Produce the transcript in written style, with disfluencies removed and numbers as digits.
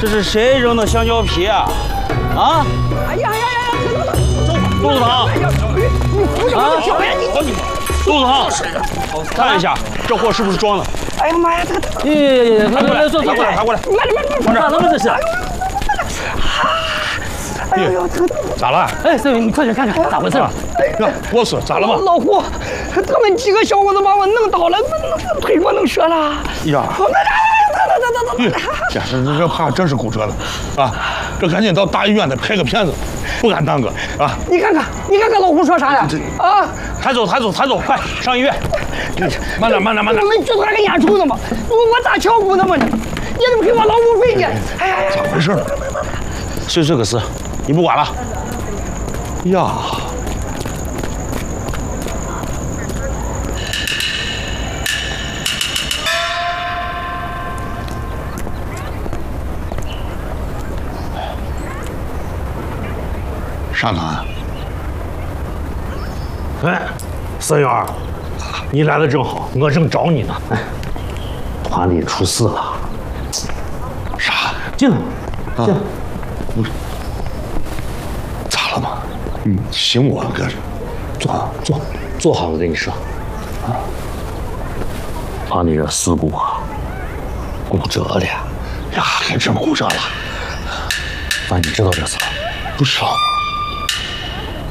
这是谁扔的香蕉皮啊？啊！ 哎呀呀呀！ 肚子疼？ 啊！小爷你肚子疼？看一下，这货是不是装的？ 哎呀妈呀，这个！ 抬过来，抬过来！ 慢点， 怎么这是？ 哎呦，这个咋了？ 哎，师傅，你快点看看咋回事吧？ 呀，我是咋了嘛？ 老胡，他们几个小伙子把我弄倒了，腿给我弄折了。 呀！这怕真是骨折了啊！这赶紧到大医院得拍个片子，不敢耽搁啊！ 你看看老胡说啥呀？啊！ 抬走，快上医院！ 慢点！ 你们剧团给演出的吗？我咋敲鼓的吗？你怎么给我劳务费呢？哎， 咋回事？ 就这个事，你不管了？ 呀！上哪？ 哎，孙元，你来的正好，我正找你呢。哎，团里出事了。 啥？ 进来，进来。 咋了嘛？醒我搁这。 坐好，我跟你说。啊，他那个事故啊，骨折了呀， 还真骨折了。 你知道这事？ 不知道。